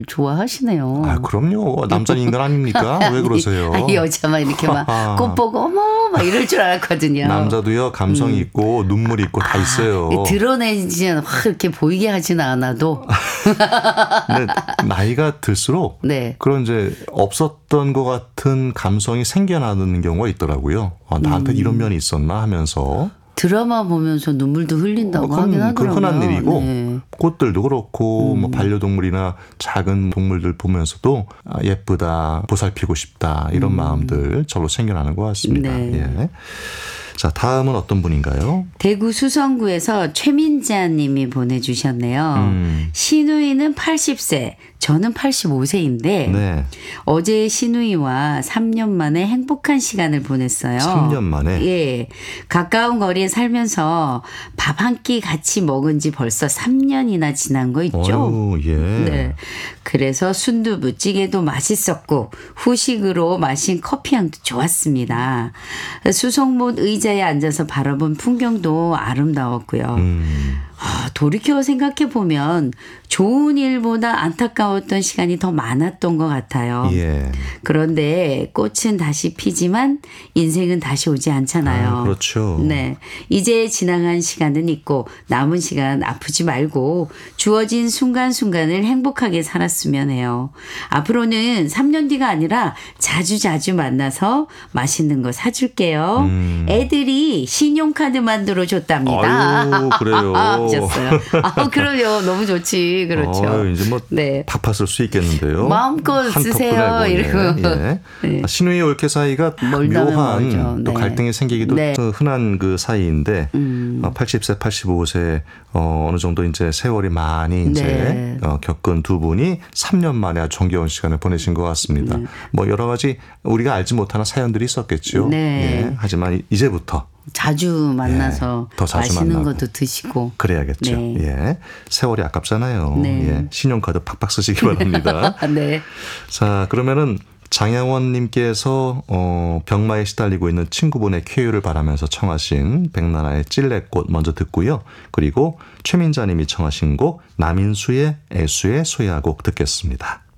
좋아하시네요. 아, 그럼요. 남자는 인간 아닙니까? 왜 그러세요? 아니, 여자만 이렇게 막 꽃 보고 어머 막 이럴 줄 알았거든요. 남자도요, 감성이 있고 눈물이 있고 다 있어요. 드러내지는 확 이렇게 보이게 하지는 않아도. 근데 나이가 들수록 네. 그런 이제 없었던 것 같은 감성이 생겨나는 경우가 있더라고요. 나한테 이런 면이 있었나 하면서. 드라마 보면서 눈물도 흘린다고 하긴 하더라고요. 그건 흔한 일이고 네. 꽃들도 그렇고 뭐 반려동물이나 작은 동물들 보면서도 예쁘다, 보살피고 싶다 이런 마음들 절로 생겨나는 것 같습니다. 네. 예. 자, 다음은 어떤 분인가요? 대구 수성구에서 최민자 님이 보내주셨네요. 시누이는 80세, 저는 85세인데 네. 어제 시누이와 3년 만에 행복한 시간을 보냈어요. 3년 만에? 예. 가까운 거리에 살면서 밥 한 끼 같이 먹은 지 벌써 3년이나 지난 거 있죠? 어휴, 예. 네. 그래서 순두부찌개도 맛있었고 후식으로 마신 커피향도 좋았습니다. 수성못 의자에 앉아서 바라본 풍경도 아름다웠고요. 돌이켜 생각해보면 좋은 일보다 안타까웠던 시간이 더 많았던 것 같아요. 예. 그런데 꽃은 다시 피지만 인생은 다시 오지 않잖아요. 아, 그렇죠. 네. 이제 지나간 시간은 있고 남은 시간 아프지 말고 주어진 순간순간을 행복하게 살았으면 해요. 앞으로는 3년 뒤가 아니라 자주자주 만나서 맛있는 거 사줄게요. 애들이 신용카드 만들어 줬답니다. 아유, 그래요. 하셨어요. 그럼요. 너무 좋지. 그렇죠. 이제 뭐 네. 팍팍 쓸 수 있겠는데요. 마음껏 쓰세요. 이러고. 예. 네. 시누이 올케 사이가 멀다면 묘한 멀죠. 또 네. 갈등이 생기기도 네. 흔한 그 사이인데 80세, 85세 어느 정도 이제 세월이 많이 이제 네. 겪은 두 분이 3년 만에 아주 정겨운 시간을 보내신 것 같습니다. 뭐 여러 가지 우리가 알지 못하는 사연들이 있었겠죠. 네. 예. 하지만 이제부터 자주 만나서 더 자주 맛있는 만나고. 것도 드시고. 그래야겠죠. 네. 예. 세월이 아깝잖아요. 네. 예. 신용카드 팍팍 쓰시기 바랍니다. 네. 자, 그러면은 장양원님께서 병마에 시달리고 있는 친구분의 쾌유를 바라면서 청하신 백나라의 찔레꽃 먼저 듣고요. 그리고 최민자님이 청하신 곡 남인수의 애수의 소야곡 듣겠습니다.